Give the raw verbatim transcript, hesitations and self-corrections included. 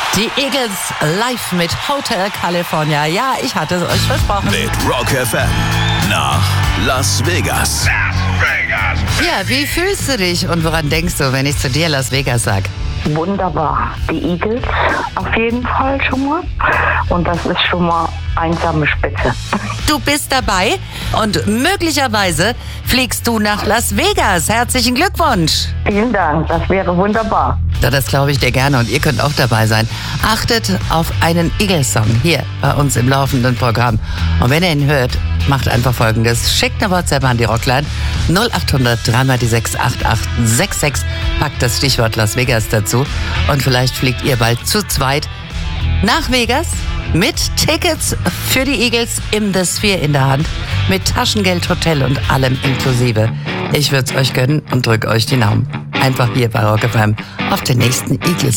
Die Eagles live mit Hotel California. Ja, ich hatte es euch versprochen. Mit Rock F M nach Las Vegas. Las Vegas. Ja, wie fühlst du dich und woran denkst du, wenn ich zu dir Las Vegas sag? Wunderbar. Die Eagles auf jeden Fall schon mal. Und das ist schon mal einsame Spitze. Du bist dabei und möglicherweise fliegst du nach Las Vegas. Herzlichen Glückwunsch. Vielen Dank, das wäre wunderbar. Ja, das glaube ich dir gerne und ihr könnt auch dabei sein. Achtet auf einen Eagles-Song hier bei uns im laufenden Programm. Und wenn ihr ihn hört, macht einfach Folgendes. Schickt eine WhatsApp an die Rockline null acht hundert drei mal die sechs acht acht sechs sechs. Packt das Stichwort Las Vegas dazu und vielleicht fliegt ihr bald zu zweit nach Vegas mit Tickets für die Eagles im The Sphere in der Hand, mit Taschengeld, Hotel und allem inklusive. Ich würde es euch gönnen und drücke euch die Daumen. Einfach hier bei Rock F M auf den nächsten Eagles.